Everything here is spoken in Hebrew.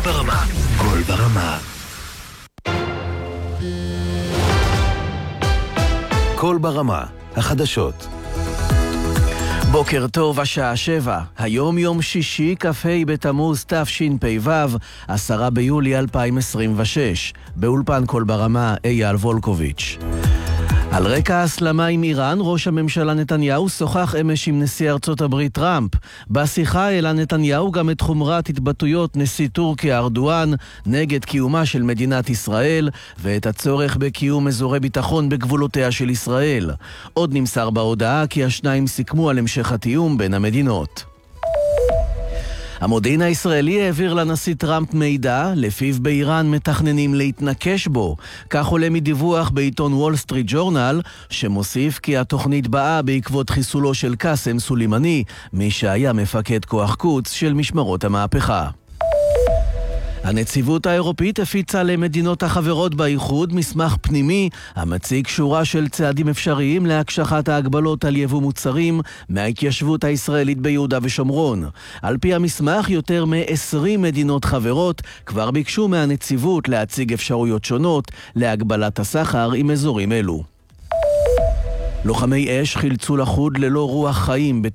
ברמה, קול ברמה. קול ברמה, החדשות. בוקר טוב, השעה 7. היום יום שישי, כ"ה בתמוז תשפ"ו, 10 ביולי 2026. באולפן קול ברמה, אייל וולקוביץ'. על רקע ההסלמה עם איראן, ראש הממשלה נתניהו שוחח אמש עם נשיא ארצות הברית טראמפ. בשיחה העלה נתניהו גם את חומרת התבטאויות נשיא טורקיה ארדואן נגד קיומה של מדינת ישראל, ואת הצורך בקיום אזורי ביטחון בגבולותיה של ישראל. עוד נמסר בהודעה כי השניים סיכמו על המשך התיאום בין המדינות. המודיעין הישראלי העביר לנשיא טראמפ מידע לפיו באיראן מתכננים להתנקש בו. כך עולה מדיווח בעיתון וול סטריט ג'ורנל, שמוסיף כי התוכנית באה בעקבות חיסולו של קאסם סולימני, מי שהיה מפקד כוח קוץ של משמרות המהפכה. הנציבות האירופית הפיצה למדינות החברות באיחוד מסמך פנימי המציג שורה של צעדים אפשריים להקשחת ההגבלות על יבוא מוצרים מההתיישבות הישראלית ביהודה ושומרון. על פי המסמך, יותר מ-20 מדינות חברות כבר ביקשו מהנציבות להציג אפשרויות שונות להגבלת הסחר עם אזורים אלו. לוחמי אש חילצו לחוד ללא רוח חיים